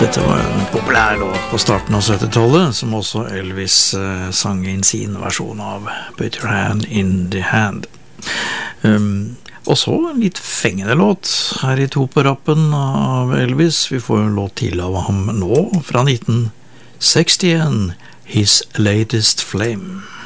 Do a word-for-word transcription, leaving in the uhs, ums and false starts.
Dette var en populær låt på starten av syttitallet, som også Elvis eh, sang inn sin versjon av Put Your Hand in the Hand. Um, og så en litt fengende låt her i to på rappen av Elvis. Vi får en låt til av ham nå, fra nitten sekstien, His Latest Flame.